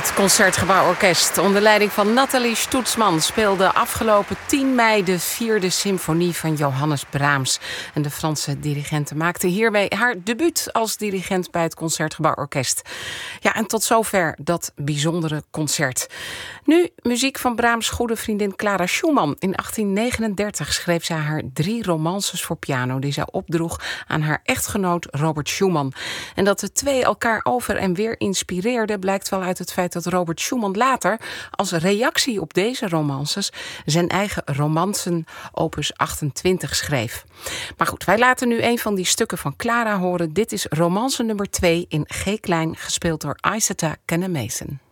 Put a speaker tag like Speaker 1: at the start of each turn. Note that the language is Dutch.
Speaker 1: Het Concertgebouworkest onder leiding van Nathalie Stoetsman speelde afgelopen 10 mei de 4e symfonie van Johannes Brahms. En de Franse dirigente maakte hiermee haar debuut als dirigent bij het Concertgebouworkest. Ja, en tot zover dat bijzondere concert. Nu muziek van Brahms' goede vriendin Clara Schumann. In 1839 schreef zij haar 3 romances voor piano die zij opdroeg aan haar echtgenoot Robert Schumann. En dat de twee elkaar over en weer inspireerden blijkt wel uit het feit dat Robert Schumann later als reactie op deze romances zijn eigen romanzen opus 28 schreef. Maar goed, wij laten nu een van die stukken van Clara horen. Dit is romance nummer 2 in G-klein, gespeeld door Isata Kenne-Mason.